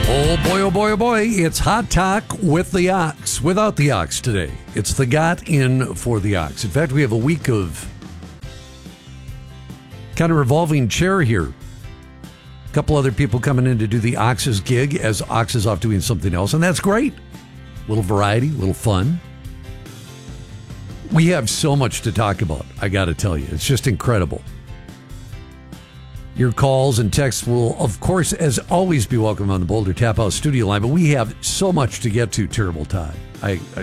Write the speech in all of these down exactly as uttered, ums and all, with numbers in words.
Oh boy, oh boy, oh boy, it's Hot Talk with the Ox. Without the Ox today. It's the got in for the Ox. In fact, we have a week of kind of revolving chair here. A couple other people coming in to do the Ox's gig as Ox is off doing something else, and that's great. A little variety, a little fun. We have so much to talk about, I got to tell you. It's just incredible. Your calls and texts will, of course, as always, be welcome on the Boulder Tap House studio line, but we have so much to get to, Terrible Todd. I, I,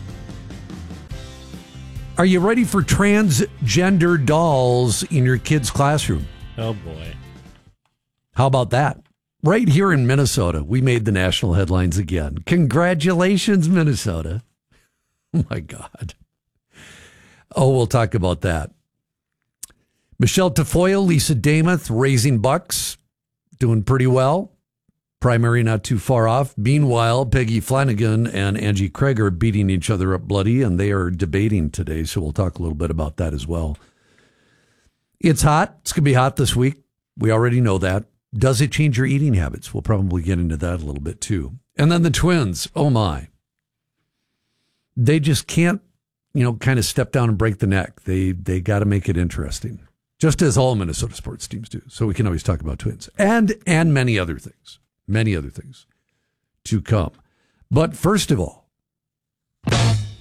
are you ready for transgender dolls in your kid's classroom? Oh, boy. How about that? Right here in Minnesota, we made the national headlines again. Congratulations, Minnesota. Oh, my God. Oh, we'll talk about that. Michelle Tafoya, Lisa Damath, raising bucks, doing pretty well. Primary not too far off. Meanwhile, Peggy Flanagan and Angie Craig are beating each other up bloody, and they are debating today, so we'll talk a little bit about that as well. It's hot. It's going to be hot this week. We already know that. Does it change your eating habits? We'll probably get into that a little bit, too. And then the twins, oh my. They just can't, you know, kind of step down and break the neck. They, they got to make it interesting. Just as all Minnesota sports teams do. So we can always talk about twins. And and many other things. Many other things to come. But first of all. Do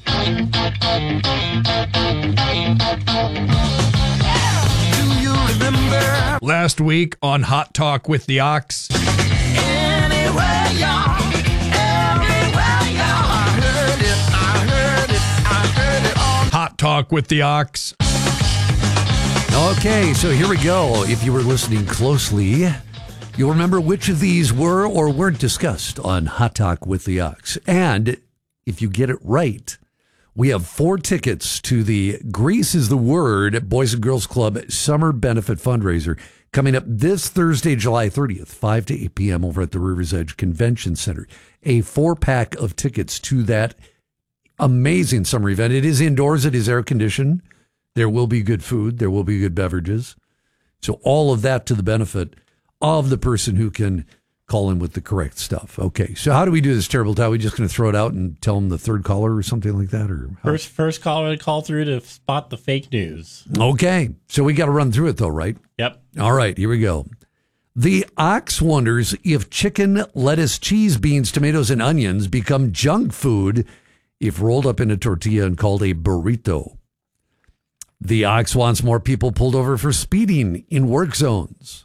you remember? Last week on Hot Talk with the Ox. Anywhere, y'all. Everywhere, y'all. I heard it, I heard it, I heard it all. Hot Talk with the Ox. Okay, so here we go. If you were listening closely, you'll remember which of these were or weren't discussed on Hot Talk with the Ox. And if you get it right, we have four tickets to the Grease is the Word Boys and Girls Club Summer Benefit Fundraiser coming up this Thursday, July thirtieth, five to eight p.m. over at the River's Edge Convention Center. A four-pack of tickets to that amazing summer event. It is indoors. It is air-conditioned. There will be good food. There will be good beverages. So all of that to the benefit of the person who can call in with the correct stuff. Okay, so how do we do this, Terrible Todd? Are we just going to throw it out and tell them the third caller or something like that? Or how? First first caller to call through to spot the fake news. Okay, so we got to run through it though, right? Yep. All right, here we go. The Ox wonders if chicken, lettuce, cheese, beans, tomatoes, and onions become junk food if rolled up in a tortilla and called a burrito. The Ox wants more people pulled over for speeding in work zones.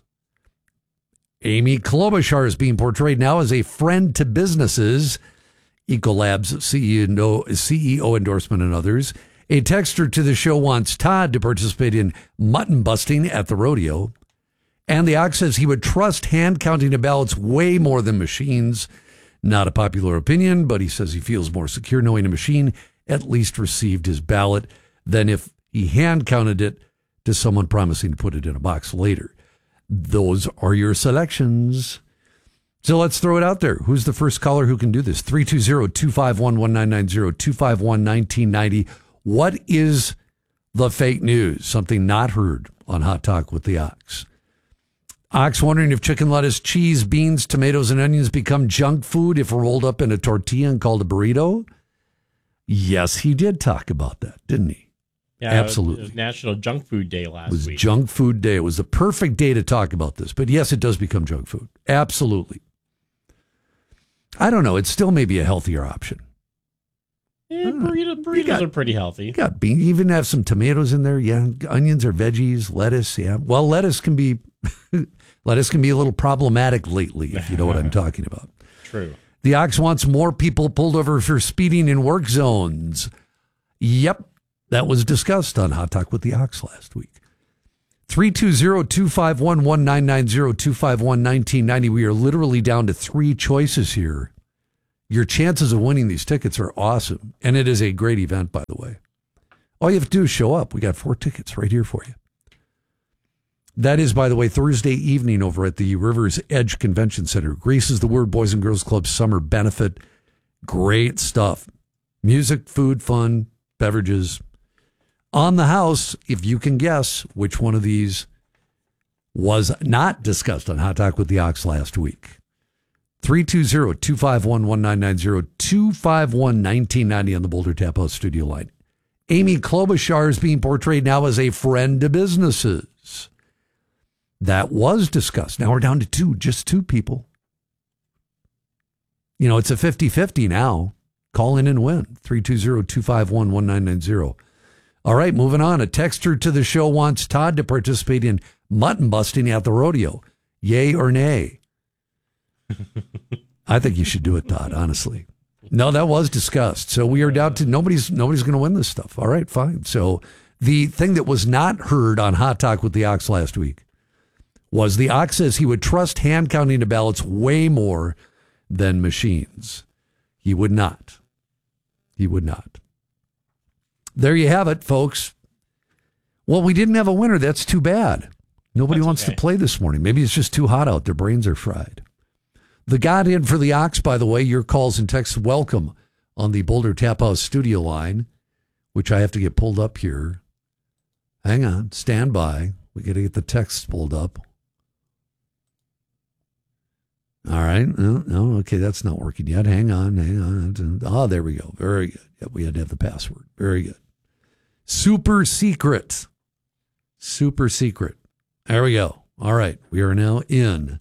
Amy Klobuchar is being portrayed now as a friend to businesses. Ecolab's C E O, C E O endorsement and others. A texter to the show wants Todd to participate in mutton busting at the rodeo. And the Ox says he would trust hand counting of ballots way more than machines. Not a popular opinion, but he says he feels more secure knowing a machine at least received his ballot than if he hand counted it to someone promising to put it in a box later. Those are your selections. So let's throw it out there. Who's the first caller who can do this? three two zero, two five one, one nine nine zero, two five one, one nine nine zero. What is the fake news? Something not heard on Hot Talk with the Ox. Ox wondering if chicken, lettuce, cheese, beans, tomatoes, and onions become junk food if rolled up in a tortilla and called a burrito. Yes, he did talk about that, didn't he? Yeah, absolutely. It was National Junk Food Day last week. It was week. Junk Food Day. It was the perfect day to talk about this. But yes, it does become junk food. Absolutely. I don't know. It still may be a healthier option. Yeah, burrito, burritos got, are pretty healthy. You got beans. You even have some tomatoes in there. Yeah, onions or veggies, lettuce. Yeah. Well, lettuce can be lettuce can be a little problematic lately, if you know what I'm talking about. True. The Ox wants more people pulled over for speeding in work zones. Yep. That was discussed on Hot Talk with the Ox last week. three two zero, two five one, one nine nine zero, two five one, one nine nine zero. We are literally down to three choices here. Your chances of winning these tickets are awesome. And it is a great event, by the way. All you have to do is show up. We got four tickets right here for you. That is, by the way, Thursday evening over at the River's Edge Convention Center. Grease is the Word Boys and Girls Club Summer Benefit. Great stuff. Music, food, fun, beverages. On the house, if you can guess which one of these was not discussed on Hot Talk with the Ox last week. three two zero, two five one, one nine nine zero, two five one, one nine nine zero on the Boulder Tap House studio line. Amy Klobuchar is being portrayed now as a friend to businesses. That was discussed. Now we're down to two, just two people. You know, it's a fifty-fifty now. Call in and win. three two zero, two five one, one nine nine zero. All right, moving on. A texter to the show wants Todd to participate in mutton busting at the rodeo. Yay or nay? I think you should do it, Todd, honestly. No, that was discussed. So we are down to nobody's nobody's going to win this stuff. All right, fine. So the thing that was not heard on Hot Talk with the Ox last week was the Ox says he would trust hand counting the ballots way more than machines. He would not. He would not. There you have it, folks. Well, we didn't have a winner. That's too bad. Nobody That's wants okay. to play this morning. Maybe it's just too hot out. Their brains are fried. The God in for the Ox, by the way, your calls and texts welcome on the Boulder Tap House studio line, which I have to get pulled up here. Hang on. Stand by. We got to get the texts pulled up. All right. No, no, okay, that's not working yet. Hang on. Hang on. Oh, there we go. Very good. Yep, we had to have the password. Very good. Super secret. Super secret. There we go. All right. We are now in.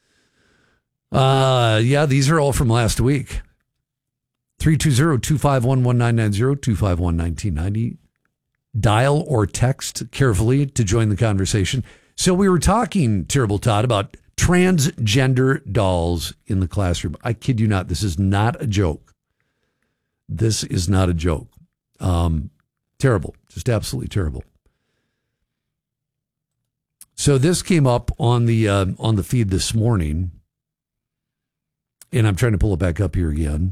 Uh, yeah, these are all from last week. three two zero, two five one, one nine nine zero, two five one, one nine nine zero. Dial or text carefully to join the conversation. So we were talking, Terrible Todd, about transgender dolls in the classroom. I kid you not. This is not a joke. This is not a joke. Um, terrible. Just absolutely terrible. So this came up on the uh, on the feed this morning. And I'm trying to pull it back up here again.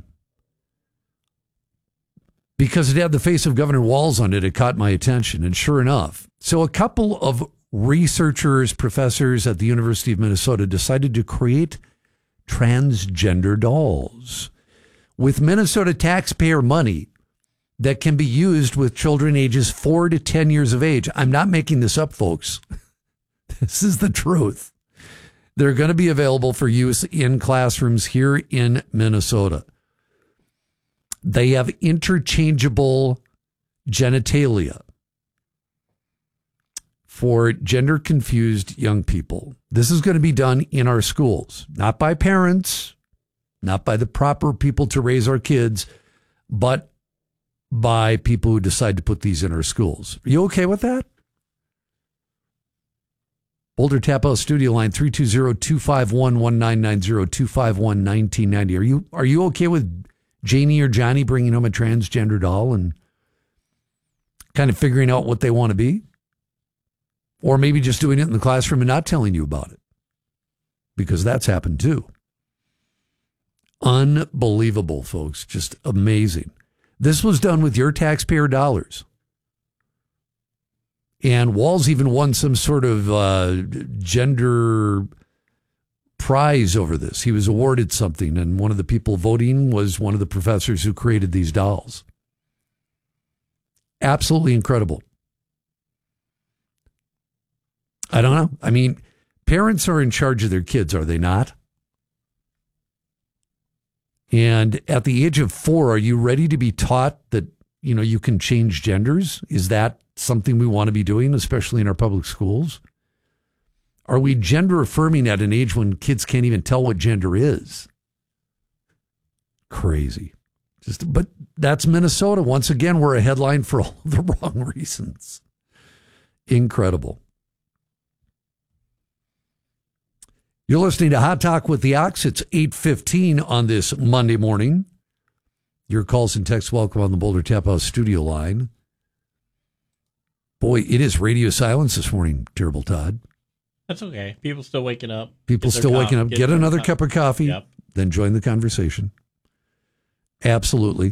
Because it had the face of Governor Walz on it, it caught my attention. And sure enough, so a couple of researchers, professors at the University of Minnesota decided to create transgender dolls with Minnesota taxpayer money that can be used with children ages four to ten years of age. I'm not making this up, folks. This is the truth. They're going to be available for use in classrooms here in Minnesota. They have interchangeable genitalia for gender-confused young people. This is going to be done in our schools, not by parents, not by the proper people to raise our kids, but by people who decide to put these in our schools. Are you okay with that? Boulder Tap House studio line three two zero, two five one, one nine nine zero, two five one, one nine nine zero. Are you are you okay with Janie or Johnny bringing home a transgender doll and kind of figuring out what they want to be? Or maybe just doing it in the classroom and not telling you about it? Because that's happened too. Unbelievable, folks. Just amazing. This was done with your taxpayer dollars. And Walz even won some sort of uh, gender prize over this. He was awarded something, and one of the people voting was one of the professors who created these dolls. Absolutely incredible. I don't know. I mean, parents are in charge of their kids, are they not? And at the age of four, are you ready to be taught that, you know, you can change genders? Is that something we want to be doing, especially in our public schools? Are we gender affirming at an age when kids can't even tell what gender is? Crazy. Just, but that's Minnesota. Once again, we're a headline for all the wrong reasons. Incredible. You're listening to Hot Talk with the Ox. It's eight fifteen on this Monday morning. Your calls and texts welcome on the Boulder Tap House studio line. Boy, it is radio silence this morning, Terrible Todd. That's okay. People still waking up. People Get their still co- waking up. Get, their another co- cup of coffee, Yep. then join the conversation. Absolutely.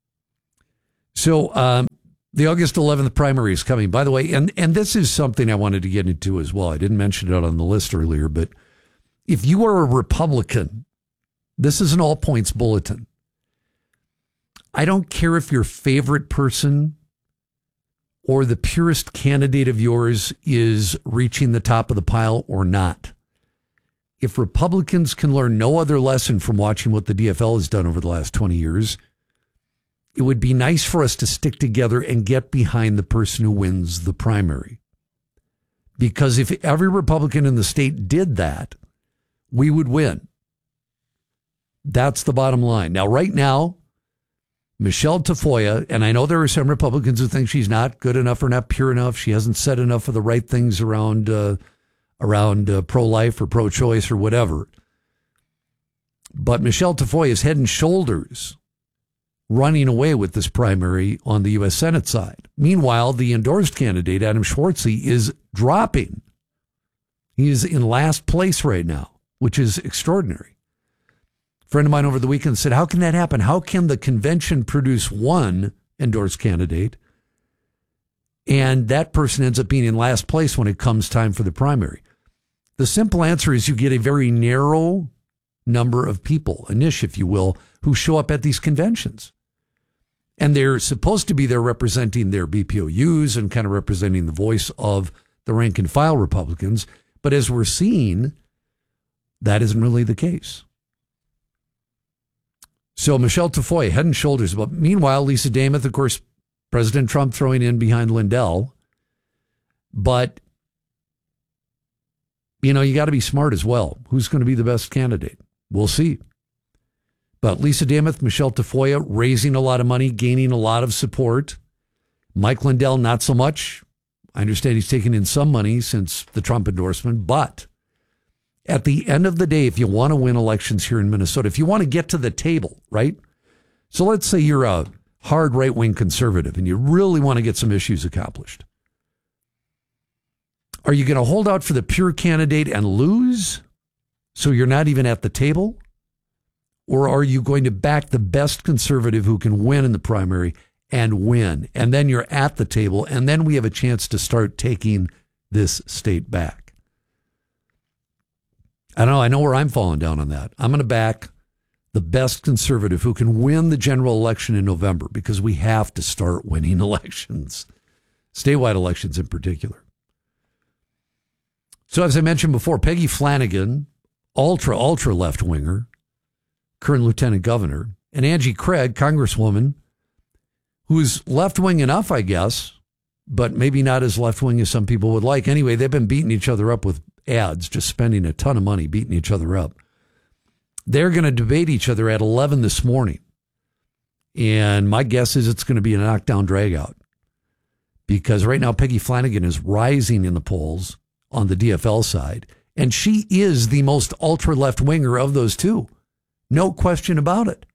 So um, the August eleventh primary is coming. By the way, and, and this is something I wanted to get into as well. I didn't mention it on the list earlier, but if you are a Republican, this is an all-points bulletin. I don't care if your favorite person or the purest candidate of yours is reaching the top of the pile or not. if Republicans can learn no other lesson from watching what the D F L has done over the last twenty years, it would be nice for us to stick together and get behind the person who wins the primary. Because if every Republican in the state did that, we would win. That's the bottom line. Now, right now, Michelle Tafoya, and I know there are some Republicans who think she's not good enough or not pure enough. She hasn't said enough of the right things around uh, around uh, pro-life or pro-choice or whatever. But Michelle Tafoya is head and shoulders running away with this primary on the U S Senate side. Meanwhile, the endorsed candidate, Adam Schwartzy, is dropping. He is in last place right now, which is extraordinary. A friend of mine over the weekend said, how can that happen? How can the convention produce one endorsed candidate and that person ends up being in last place when it comes time for the primary? The simple answer is you get a very narrow number of people, a niche, if you will, who show up at these conventions. And they're supposed to be there representing their B P O Us and kind of representing the voice of the rank and file Republicans. But as we're seeing, that isn't really the case. So Michelle Tafoya, head and shoulders. But meanwhile, Lisa Dameth, of course, President Trump throwing in behind Lindell. But, you know, you got to be smart as well. Who's going to be the best candidate? We'll see. But Lisa Dameth, Michelle Tafoya, raising a lot of money, gaining a lot of support. Mike Lindell, not so much. I understand he's taken in some money since the Trump endorsement. But at the end of the day, if you want to win elections here in Minnesota, if you want to get to the table, right? So let's say you're a hard right-wing conservative and you really want to get some issues accomplished. Are you going to hold out for the pure candidate and lose so you're not even at the table? Or are you going to back the best conservative who can win in the primary and win? And then you're at the table, and then we have a chance to start taking this state back. I don't know. I know where I'm falling down on that. I'm going to back the best conservative who can win the general election in November because we have to start winning elections, statewide elections in particular. So as I mentioned before, Peggy Flanagan, ultra, ultra left-winger, current lieutenant governor, and Angie Craig, congresswoman, who's left-wing enough, I guess, but maybe not as left-wing as some people would like. Anyway, they've been beating each other up with ads, just spending a ton of money beating each other up. They're going to debate each other at eleven this morning. And my guess is it's going to be a knockdown dragout. Because right now, Peggy Flanagan is rising in the polls on the D F L side. And she is the most ultra left-winger of those two. No question about it.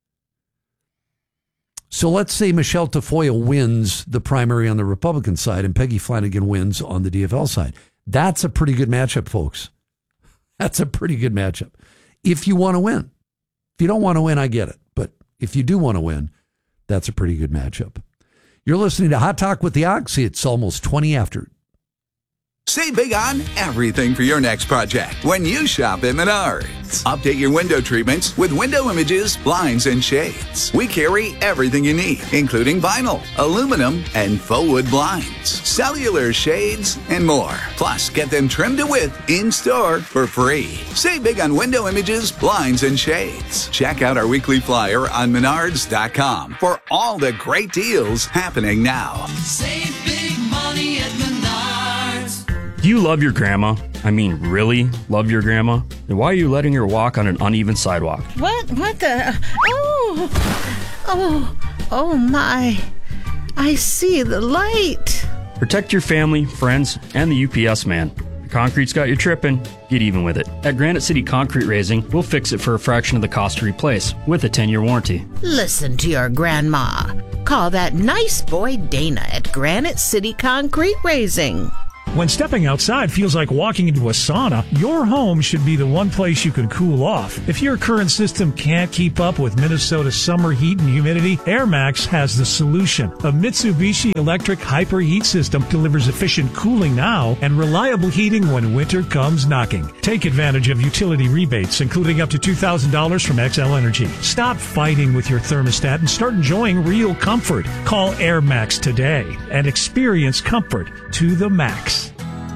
So let's say Michelle Tafoya wins the primary on the Republican side and Peggy Flanagan wins on the D F L side. That's a pretty good matchup, folks. That's a pretty good matchup. If you want to win. If you don't want to win, I get it. But if you do want to win, that's a pretty good matchup. You're listening to Hot Talk with the Oxy. It's almost twenty after. Save big on everything for your next project when you shop at Menards. Update your window treatments with window images, blinds, and shades. We carry everything you need, including vinyl, aluminum, and faux wood blinds, cellular shades, and more. Plus, get them trimmed to width in-store for free. Save big on window images, blinds, and shades. Check out our weekly flyer on menards dot com for all the great deals happening now. Save big money at Menards. Do you love your grandma? I mean, really love your grandma? Then why are you letting her walk on an uneven sidewalk? What? What the? Oh, oh, oh my. I see the light. Protect your family, friends, and the U P S man. Your concrete's got you tripping. Get even with it. At Granite City Concrete Raising, we'll fix it for a fraction of the cost to replace with a ten-year warranty. Listen to your grandma. Call that nice boy Dana at Granite City Concrete Raising. When stepping outside feels like walking into a sauna, your home should be the one place you can cool off. If your current system can't keep up with Minnesota's summer heat and humidity, AirMax has the solution. A Mitsubishi electric hyper heat system delivers efficient cooling now and reliable heating when winter comes knocking. Take advantage of utility rebates, including up to two thousand dollars from X L Energy. Stop fighting with your thermostat and start enjoying real comfort. Call AirMax today and experience comfort to the max.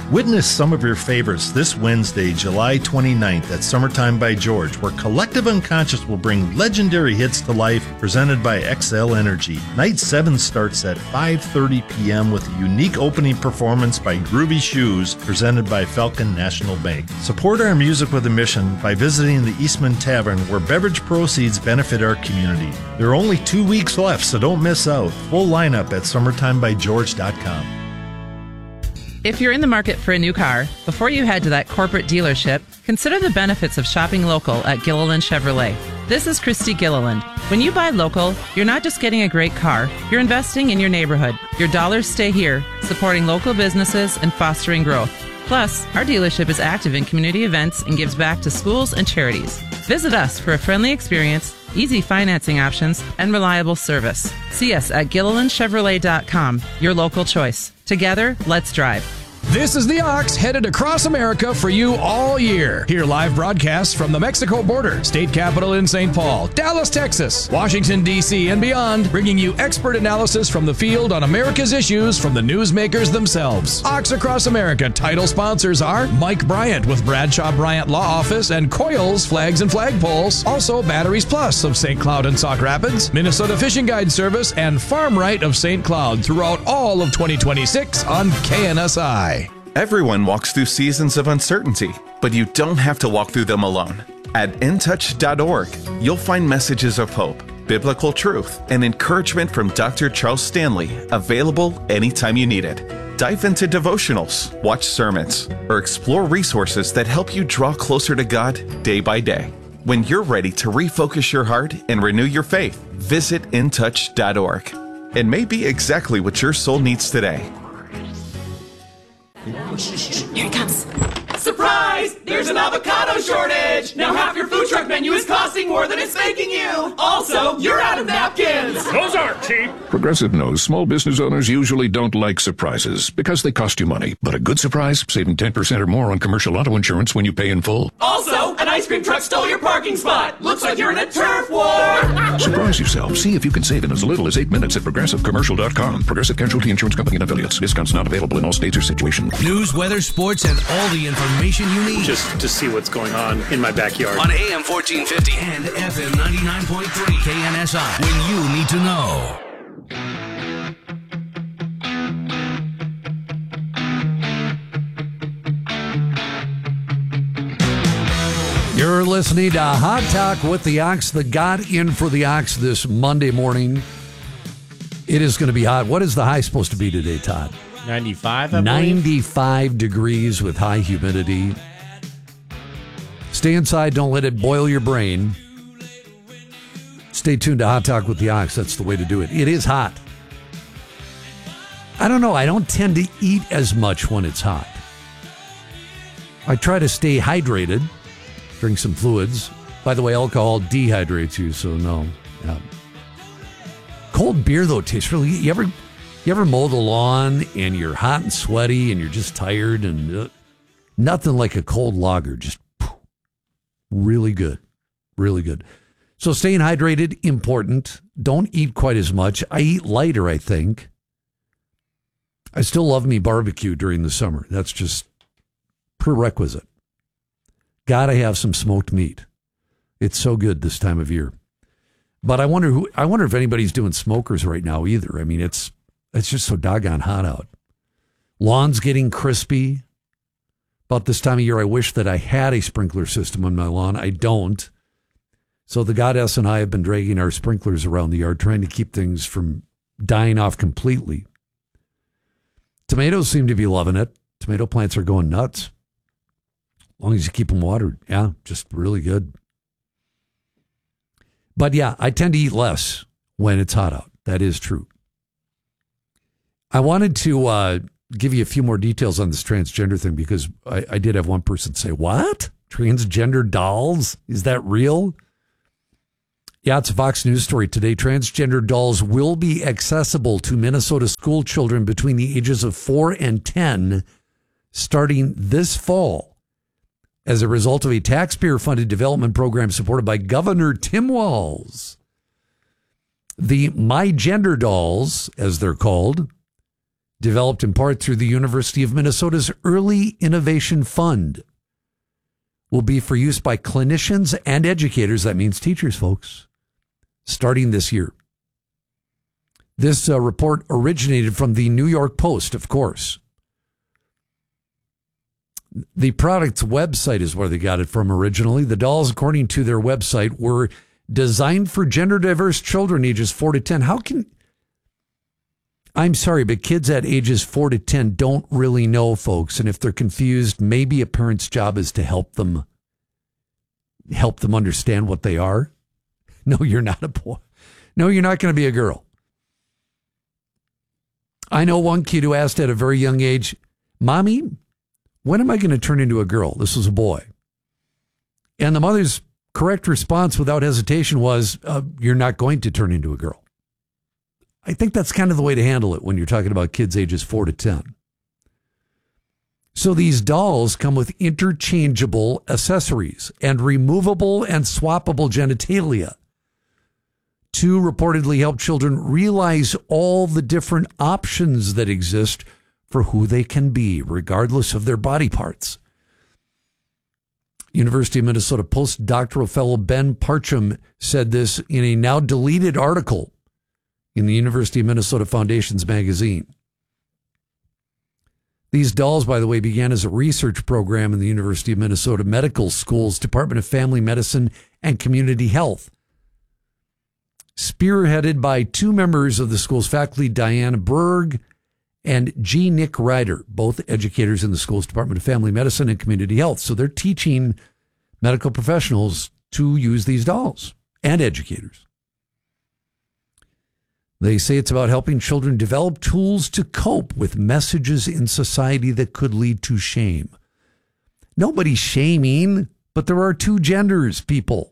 Witness some of your favorites this Wednesday, July twenty-ninth at Summertime by George, where Collective Unconscious will bring legendary hits to life presented by X L Energy. Night seven starts at five thirty p.m. with a unique opening performance by Groovy Shoes presented by Falcon National Bank. Support our music with a mission by visiting the Eastman Tavern, where beverage proceeds benefit our community. There are only two weeks left, so don't miss out. Full lineup at summertime by george dot com. If you're in the market for a new car, before you head to that corporate dealership, consider the benefits of shopping local at Gilliland Chevrolet. This is Christy Gilliland. When you buy local, you're not just getting a great car, you're investing in your neighborhood. Your dollars stay here, supporting local businesses and fostering growth. Plus, our dealership is active in community events and gives back to schools and charities. Visit us for a friendly experience, easy financing options, and reliable service. See us at Gilliland Chevrolet dot com, your local choice. Together, let's drive. This is the Ox headed across America for you all year. Hear live broadcasts from the Mexico border, state capital in Saint Paul, Dallas, Texas, Washington, D C, and beyond, bringing you expert analysis from the field on America's issues from the newsmakers themselves. Ox Across America title sponsors are Mike Bryant with Bradshaw Bryant Law Office and Coils Flags and Flagpoles. Also, Batteries Plus of Saint Cloud and Sauk Rapids, Minnesota Fishing Guide Service, and Farm Right of Saint Cloud throughout all of twenty twenty-six on K N S I. Everyone walks through seasons of uncertainty, but you don't have to walk through them alone. At in touch dot org, you'll find messages of hope, biblical truth, and encouragement from Doctor Charles Stanley, available anytime you need it. Dive into devotionals, watch sermons, or explore resources that help you draw closer to God day by day. When you're ready to refocus your heart and renew your faith, visit in touch dot org. It may be exactly what your soul needs today. Here it comes. Surprise! There's an avocado shortage! Now half your food truck menu is costing more than it's making you! Also, you're out of napkins! Those aren't cheap! Progressive knows small business owners usually don't like surprises because they cost you money. But a good surprise, saving ten percent or more on commercial auto insurance when you pay in full. Also, an ice cream truck stole your parking spot! Looks like you're in a turf war! Surprise yourself. See if you can save in as little as eight minutes at progressive commercial dot com. Progressive Casualty Insurance Company and affiliates. Discounts not available in all states or situations. News, weather, sports, and all the information you need. Just to see what's going on in my backyard. On A M fourteen fifty and F M ninety-nine point three K N S I. When you need to know. You're listening to Hot Talk with the Ox. The got in for the Ox this Monday morning. It is going to be hot. What is the high supposed to be today, Todd? ninety-five, I believe. ninety-five degrees with high humidity. Stay inside. Don't let it boil your brain. Stay tuned to Hot Talk with the Ox. That's the way to do it. It is hot. I don't know. I don't tend to eat as much when it's hot. I try to stay hydrated. Drink some fluids. By the way, alcohol dehydrates you, so no. Yeah. Cold beer, though, tastes really good. You ever, you ever mow the lawn and you're hot and sweaty and you're just tired and uh, nothing like a cold lager. Just poof, really good. Really good. So staying hydrated, important. Don't eat quite as much. I eat lighter, I think. I still love me barbecue during the summer. That's just prerequisite. Gotta have some smoked meat. It's so good this time of year. But I wonder who I wonder if anybody's doing smokers right now either. I mean, it's it's just so doggone hot out. Lawn's getting crispy. About this time of year, I wish that I had a sprinkler system on my lawn. I don't. So the goddess and I have been dragging our sprinklers around the yard, trying to keep things from dying off completely. Tomatoes seem to be loving it. Tomato plants are going nuts. As long as you keep them watered. Yeah, just really good. But yeah, I tend to eat less when it's hot out. That is true. I wanted to uh, give you a few more details on this transgender thing because I, I did have one person say, what? Transgender dolls? Is that real? Yeah, it's a Fox News story today. Transgender dolls will be accessible to Minnesota school children between the ages of four and ten starting this fall, as a result of a taxpayer-funded development program supported by Governor Tim Walz. The My Gender Dolls, as they're called, developed in part through the University of Minnesota's Early Innovation Fund, will be for use by clinicians and educators. That means teachers, folks, starting this year. This uh, report originated from the New York Post, of course. The product's website is where they got it from originally. The dolls, according to their website, were designed for gender diverse children ages four to ten. How can... I'm sorry, but kids at ages four to ten don't really know, folks. And if they're confused, maybe a parent's job is to help them, help them understand what they are. No, you're not a boy. No, you're not going to be a girl. I know one kid who asked at a very young age, Mommy, when am I going to turn into a girl? This was a boy. And the mother's correct response without hesitation was, uh, you're not going to turn into a girl. I think that's kind of the way to handle it when you're talking about kids ages four to ten. So these dolls come with interchangeable accessories and removable and swappable genitalia to reportedly help children realize all the different options that exist for who they can be, regardless of their body parts. University of Minnesota postdoctoral fellow Ben Parcham said this in a now deleted article in the University of Minnesota Foundation's magazine. These dolls, by the way, began as a research program in the University of Minnesota Medical School's Department of Family Medicine and Community Health, spearheaded by two members of the school's faculty, Diane Berg and G. Nick Ryder, both educators in the school's Department of Family Medicine and Community Health. So they're teaching medical professionals to use these dolls, and educators. They say it's about helping children develop tools to cope with messages in society that could lead to shame. Nobody's shaming, but there are two genders, people.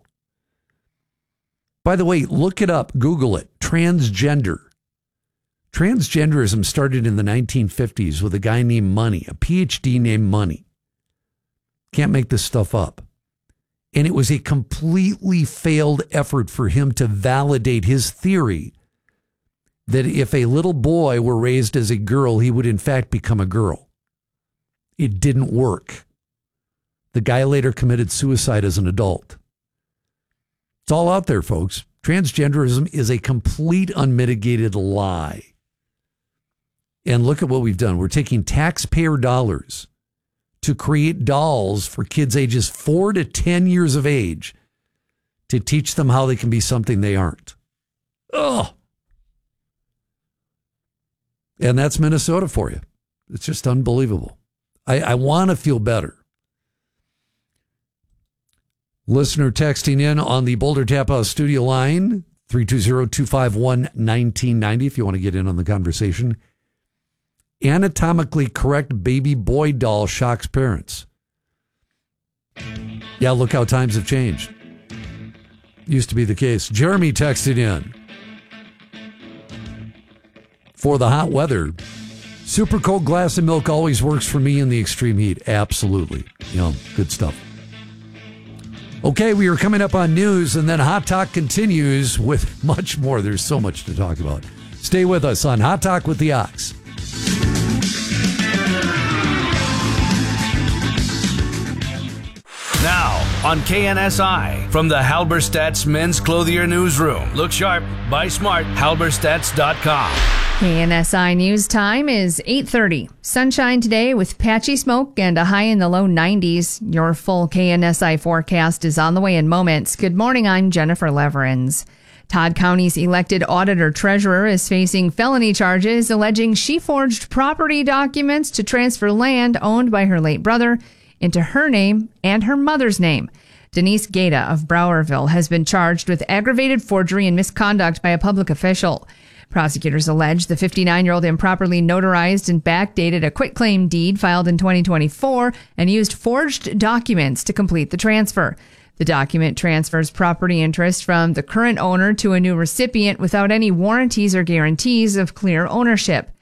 By the way, look it up, Google it, transgender. Transgenderism started in the nineteen fifties with a guy named Money, a P H D named Money. Can't make this stuff up. And it was a completely failed effort for him to validate his theory that if a little boy were raised as a girl, he would in fact become a girl. It didn't work. The guy later committed suicide as an adult. It's all out there, folks. Transgenderism is a complete unmitigated lie. And look at what we've done. We're taking taxpayer dollars to create dolls for kids ages four to ten years of age to teach them how they can be something they aren't. Ugh. And that's Minnesota for you. It's just unbelievable. I, I want to feel better. Listener texting in on the Boulder Tap House studio line, three two zero, two five one, one nine nine zero if you want to get in on the conversation. Anatomically correct baby boy doll shocks parents. Yeah, look how times have changed. Used to be the case. Jeremy texted in. For the hot weather, super cold glass of milk always works for me in the extreme heat. Absolutely. You know, good stuff. Okay, we are coming up on news, and then Hot Talk continues with much more. There's so much to talk about. Stay with us on Hot Talk with the Ox. Now on K N S I from the Halberstadt's Men's Clothier Newsroom. Look sharp, buy smart, halberstadts dot com. K N S I News Time is eight thirty. Sunshine today with patchy smoke and a high in the low nineties. Your full K N S I forecast is on the way in moments. Good morning, I'm Jennifer Leverins. Todd County's elected auditor-treasurer is facing felony charges alleging she forged property documents to transfer land owned by her late brother into her name and her mother's name. Denise Gaeta of Browerville has been charged with aggravated forgery and misconduct by a public official. Prosecutors allege the fifty-nine-year-old improperly notarized and backdated a quitclaim deed filed in twenty twenty-four and used forged documents to complete the transfer. The document transfers property interest from the current owner to a new recipient without any warranties or guarantees of clear ownership.